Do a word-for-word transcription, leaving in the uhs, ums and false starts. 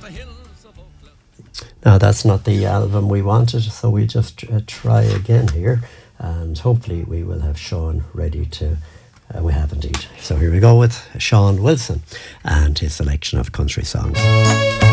Now that's not the album we wanted, so we just uh, try again here, and hopefully we will have Sean ready to. Uh, we have indeed. So here we go with Sean Wilson and his selection of country songs.